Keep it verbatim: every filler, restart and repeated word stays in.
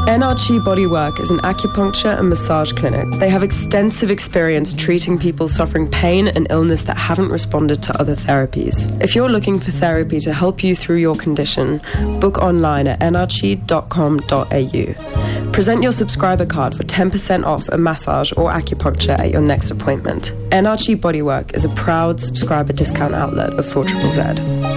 N R G Bodywork is an acupuncture and massage clinic. They have extensive experience treating people suffering pain and illness that haven't responded to other therapies. If you're looking for therapy to help you through your condition, book online at n r g dot com dot a u. Present your subscriber card for ten percent off a massage or acupuncture at your next appointment. N R G Bodywork is a proud subscriber discount outlet of four Z Z Z.